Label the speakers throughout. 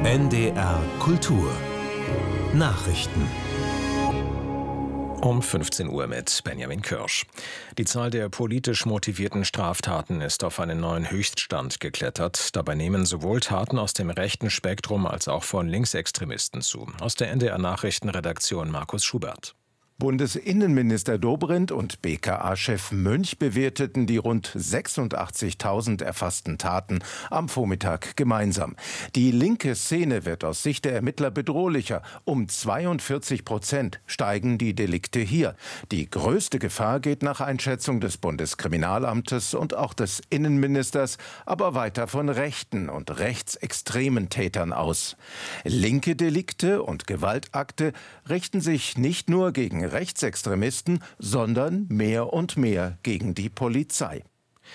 Speaker 1: NDR Kultur Nachrichten
Speaker 2: um 15 Uhr mit Benjamin Kirsch. Die Zahl der politisch motivierten Straftaten ist auf einen neuen Höchststand geklettert. Dabei nehmen sowohl Taten aus dem rechten Spektrum als auch von Linksextremisten zu. Aus der NDR Nachrichtenredaktion Markus Schubert.
Speaker 3: Bundesinnenminister Dobrindt und BKA-Chef Mönch bewerteten die rund 86.000 erfassten Taten am Vormittag gemeinsam. Die linke Szene wird aus Sicht der Ermittler bedrohlicher. Um 42% steigen die Delikte hier. Die größte Gefahr geht nach Einschätzung des Bundeskriminalamtes und auch des Innenministers aber weiter von rechten und rechtsextremen Tätern aus. Linke Delikte und Gewaltakte richten sich nicht nur gegen Rechtsextremisten, sondern mehr und mehr gegen die Polizei.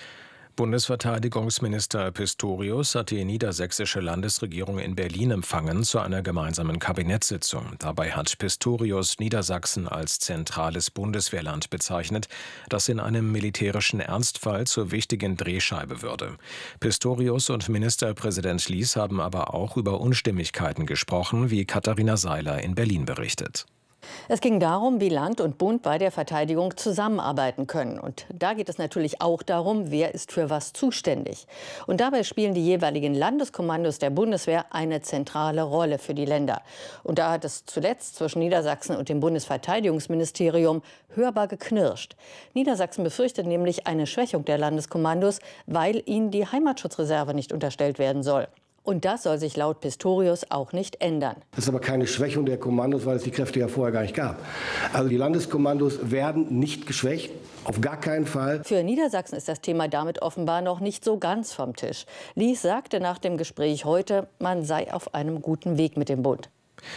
Speaker 2: Bundesverteidigungsminister Pistorius hat die niedersächsische Landesregierung in Berlin empfangen zu einer gemeinsamen Kabinettssitzung. Dabei hat Pistorius Niedersachsen als zentrales Bundeswehrland bezeichnet, das in einem militärischen Ernstfall zur wichtigen Drehscheibe würde. Pistorius und Ministerpräsident Lies haben aber auch über Unstimmigkeiten gesprochen, wie Katharina Seiler in Berlin berichtet.
Speaker 4: Es ging darum, wie Land und Bund bei der Verteidigung zusammenarbeiten können. Und da geht es natürlich auch darum, wer ist für was zuständig. Und dabei spielen die jeweiligen Landeskommandos der Bundeswehr eine zentrale Rolle für die Länder. Und da hat es zuletzt zwischen Niedersachsen und dem Bundesverteidigungsministerium hörbar geknirscht. Niedersachsen befürchtet nämlich eine Schwächung der Landeskommandos, weil ihnen die Heimatschutzreserve nicht unterstellt werden soll. Und das soll sich laut Pistorius auch nicht ändern.
Speaker 5: Das ist aber keine Schwächung der Kommandos, weil es die Kräfte ja vorher gar nicht gab. Also die Landeskommandos werden nicht geschwächt, auf gar keinen Fall.
Speaker 4: Für Niedersachsen ist das Thema damit offenbar noch nicht so ganz vom Tisch. Lies sagte nach dem Gespräch heute, man sei auf einem guten Weg mit dem Bund.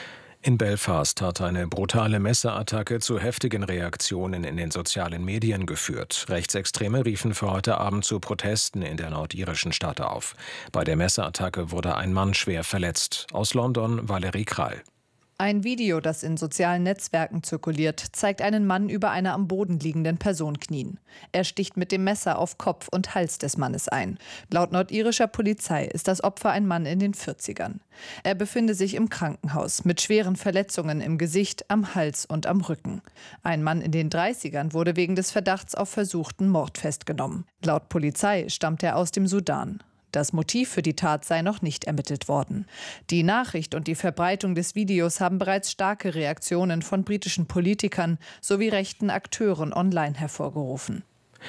Speaker 2: In Belfast hat eine brutale Messerattacke zu heftigen Reaktionen in den sozialen Medien geführt. Rechtsextreme riefen für heute Abend zu Protesten in der nordirischen Stadt auf. Bei der Messerattacke wurde ein Mann schwer verletzt. Aus London Valerie Krall.
Speaker 6: Ein Video, das in sozialen Netzwerken zirkuliert, zeigt einen Mann über einer am Boden liegenden Person knien. Er sticht mit dem Messer auf Kopf und Hals des Mannes ein. Laut nordirischer Polizei ist das Opfer ein Mann in den 40ern. Er befinde sich im Krankenhaus mit schweren Verletzungen im Gesicht, am Hals und am Rücken. Ein Mann in den 30ern wurde wegen des Verdachts auf versuchten Mord festgenommen. Laut Polizei stammt er aus dem Sudan. Das Motiv für die Tat sei noch nicht ermittelt worden. Die Nachricht und die Verbreitung des Videos haben bereits starke Reaktionen von britischen Politikern sowie rechten Akteuren online hervorgerufen.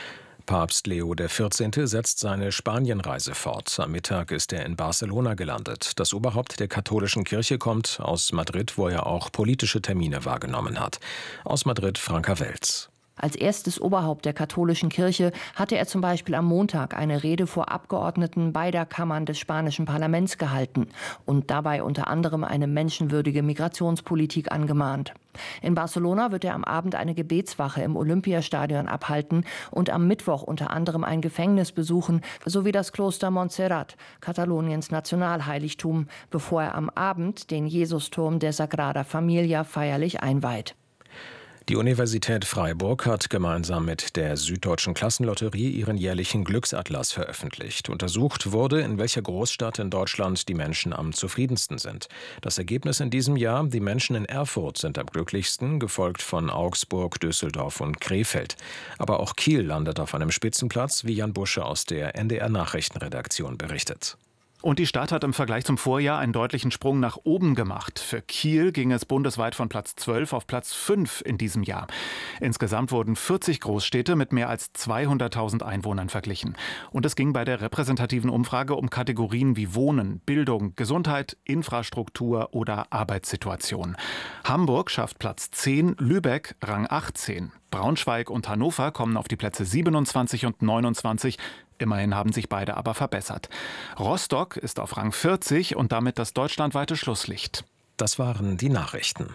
Speaker 2: Papst Leo XIV. Setzt seine Spanienreise fort. Am Mittag ist er in Barcelona gelandet. Das Oberhaupt der katholischen Kirche kommt aus Madrid, wo er auch politische Termine wahrgenommen hat. Aus Madrid Franka Welz.
Speaker 7: Als erstes Oberhaupt der katholischen Kirche hatte er zum Beispiel am Montag eine Rede vor Abgeordneten beider Kammern des spanischen Parlaments gehalten und dabei unter anderem eine menschenwürdige Migrationspolitik angemahnt. In Barcelona wird er am Abend eine Gebetswache im Olympiastadion abhalten und am Mittwoch unter anderem ein Gefängnis besuchen, sowie das Kloster Montserrat, Kataloniens Nationalheiligtum, bevor er am Abend den Jesusturm der Sagrada Familia feierlich einweiht.
Speaker 2: Die Universität Freiburg hat gemeinsam mit der Süddeutschen Klassenlotterie ihren jährlichen Glücksatlas veröffentlicht. Untersucht wurde, in welcher Großstadt in Deutschland die Menschen am zufriedensten sind. Das Ergebnis in diesem Jahr: die Menschen in Erfurt sind am glücklichsten, gefolgt von Augsburg, Düsseldorf und Krefeld. Aber auch Kiel landet auf einem Spitzenplatz, wie Jan Busche aus der NDR Nachrichtenredaktion berichtet.
Speaker 8: Und die Stadt hat im Vergleich zum Vorjahr einen deutlichen Sprung nach oben gemacht. Für Kiel ging es bundesweit von Platz 12 auf Platz 5 in diesem Jahr. Insgesamt wurden 40 Großstädte mit mehr als 200.000 Einwohnern verglichen. Und es ging bei der repräsentativen Umfrage um Kategorien wie Wohnen, Bildung, Gesundheit, Infrastruktur oder Arbeitssituation. Hamburg schafft Platz 10, Lübeck Rang 18. Braunschweig und Hannover kommen auf die Plätze 27 und 29. Immerhin haben sich beide aber verbessert. Rostock ist auf Rang 40 und damit das deutschlandweite Schlusslicht.
Speaker 2: Das waren die Nachrichten.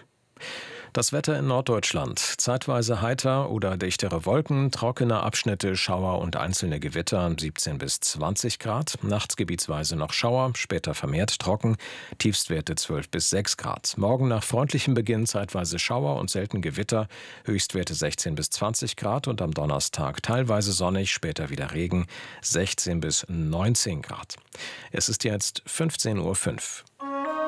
Speaker 2: Das Wetter in Norddeutschland: zeitweise heiter oder dichtere Wolken, trockene Abschnitte, Schauer und einzelne Gewitter, 17 bis 20 Grad. Nachts gebietsweise noch Schauer, später vermehrt trocken, Tiefstwerte 12 bis 6 Grad. Morgen nach freundlichem Beginn zeitweise Schauer und selten Gewitter, Höchstwerte 16 bis 20 Grad und am Donnerstag teilweise sonnig, später wieder Regen, 16 bis 19 Grad. Es ist jetzt 15:05 Uhr.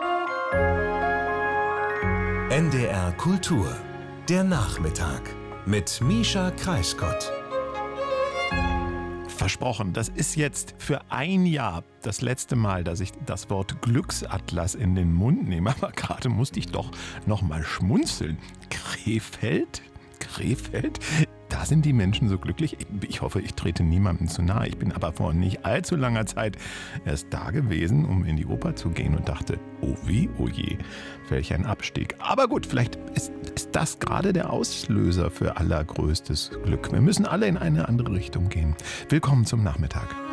Speaker 1: NDR Kultur. Der Nachmittag mit Mischa Kreisgott.
Speaker 9: Versprochen, das ist jetzt für ein Jahr das letzte Mal, dass ich das Wort Glücksatlas in den Mund nehme. Aber gerade musste ich doch noch mal schmunzeln. Krefeld? Da sind die Menschen so glücklich. Ich hoffe, ich trete niemandem zu nahe. Ich bin aber vor nicht allzu langer Zeit erst da gewesen, um in die Oper zu gehen und dachte, oh weh, oh je, welch ein Abstieg. Aber gut, vielleicht ist das gerade der Auslöser für allergrößtes Glück. Wir müssen alle in eine andere Richtung gehen. Willkommen zum Nachmittag.